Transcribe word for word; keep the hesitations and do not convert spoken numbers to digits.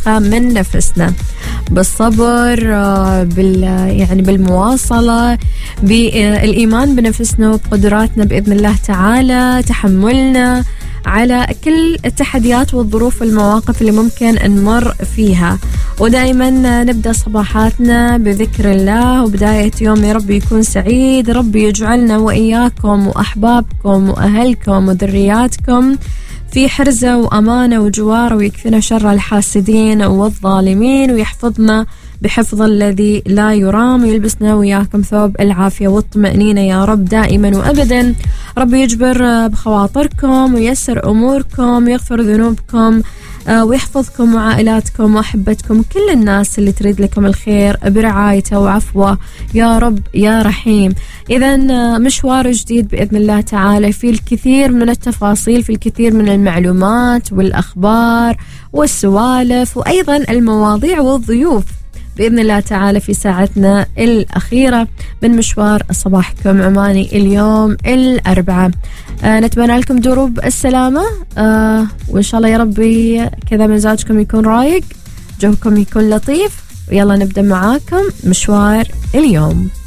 بالثقة من نفسنا، بالصبر، بال يعني بالمواصلة، بالإيمان بنفسنا وبقدراتنا بإذن الله تعالى، تحملنا على كل التحديات والظروف والمواقف اللي ممكن نمر فيها. ودائما نبدأ صباحاتنا بذكر الله، وبداية يوم يا رب يكون سعيد. ربي يجعلنا وإياكم وأحبابكم وأهلكم وذرياتكم في حرزة وأمانة وجوار، ويكفينا شر الحاسدين والظالمين، ويحفظنا بحفظ الذي لا يرام، ويلبسنا وياكم ثوب العافية والطمأنينة يا رب دائما وأبدا. رب يجبر بخواطركم ويسر أموركم ويغفر ذنوبكم ويحفظكم وعائلاتكم وأحبتكم، كل الناس اللي تريد لكم الخير برعايته وعفوه يا رب يا رحيم. إذا مشوار جديد بإذن الله تعالى، في الكثير من التفاصيل، في الكثير من المعلومات والأخبار والسوالف، وأيضا المواضيع والضيوف بإذن الله تعالى في ساعتنا الأخيرة من مشوار صباحكم عماني اليوم الأربعاء. آه نتمنى لكم دروب السلامة، آه وإن شاء الله يا ربي كذا مزاجكم يكون رايق، جوكم يكون لطيف، ويلا نبدأ معاكم مشوار اليوم.